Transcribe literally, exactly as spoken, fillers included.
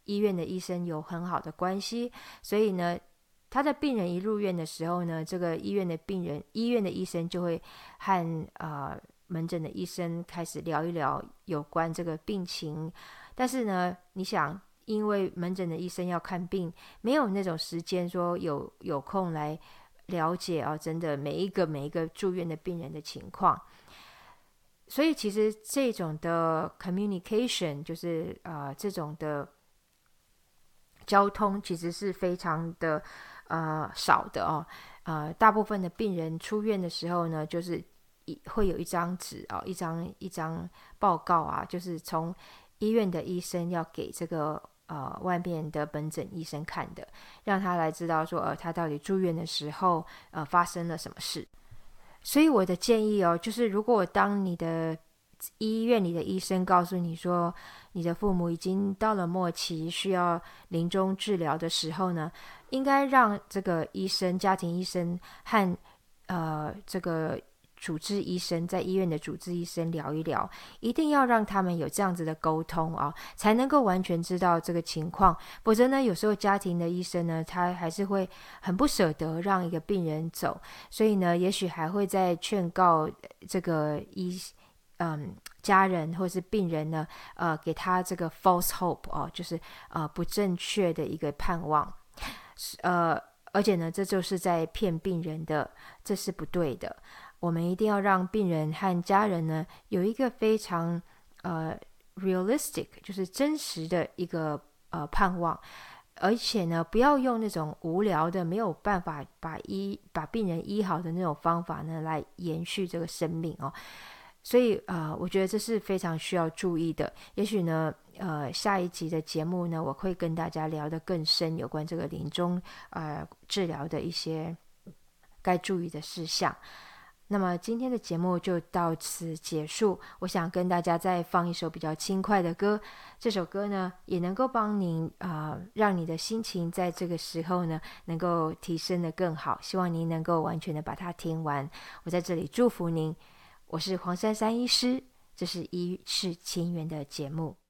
医院的医生有很好的关系，所以呢他的病人一入院的时候呢，这个医院的病人医院的医生就会和呃门诊的医生开始聊一聊有关这个病情。但是呢你想，因为门诊的医生要看病，没有那种时间说有有空来了解啊，真的每一个每一个住院的病人的情况。所以其实这种的 communication 就是呃这种的交通其实是非常的呃少的哦。呃大部分的病人出院的时候呢，就是一会有一张纸哦，一张一张报告啊，就是从医院的医生要给这个呃外面的门诊医生看的，让他来知道说呃他到底住院的时候呃发生了什么事。所以我的建议哦，就是如果当你的医院里的医生告诉你说你的父母已经到了末期需要临终治疗的时候呢，应该让这个医生家庭医生和呃这个主治医生在医院的主治医生聊一聊，一定要让他们有这样子的沟通啊，才能够完全知道这个情况。否则呢，有时候家庭的医生呢，他还是会很不舍得让一个病人走，所以呢，也许还会再劝告这个医嗯家人或是病人呢，呃，给他这个 false hope 哦，就是呃不正确的一个盼望，呃，而且呢，这就是在骗病人的，这是不对的。我们一定要让病人和家人呢有一个非常呃 realistic， 就是真实的一个呃盼望，而且呢不要用那种无聊的没有办法把医把病人医好的那种方法呢来延续这个生命哦。所以呃，我觉得这是非常需要注意的。也许呢，呃，下一集的节目呢，我会跟大家聊得更深，有关这个临终呃治疗的一些该注意的事项。那么今天的节目就到此结束。我想跟大家再放一首比较轻快的歌，这首歌呢也能够帮您呃让你的心情在这个时候呢能够提升得更好。希望您能够完全的把它听完。我在这里祝福您。我是黄珊珊医师，这是医事情缘的节目。